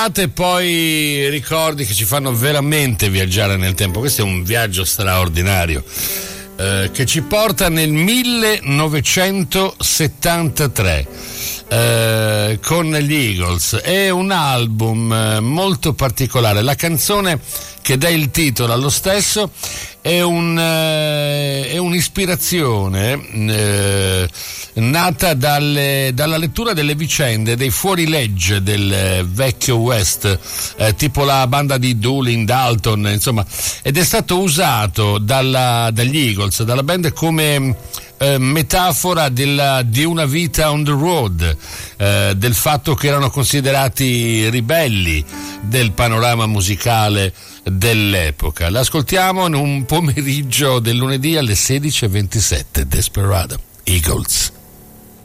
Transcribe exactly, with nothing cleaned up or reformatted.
E poi ricordi che ci fanno veramente viaggiare nel tempo. Questo è un viaggio straordinario eh, che ci porta nel millenovecentosettantatré eh, con gli Eagles. È un album eh, molto particolare. La canzone che dà il titolo allo stesso è, un, eh, è un'ispirazione eh, nata dalle, dalla lettura delle vicende dei fuorilegge del eh, vecchio West, eh, tipo la banda di Doolin, Dalton, insomma, ed è stato usato dalla, dagli Eagles, dalla band, come eh, metafora della, di una vita on the road, eh, del fatto che erano considerati ribelli del panorama musicale dell'epoca. L'ascoltiamo in un pomeriggio del lunedì alle sedici e ventisette. Desperado, Eagles.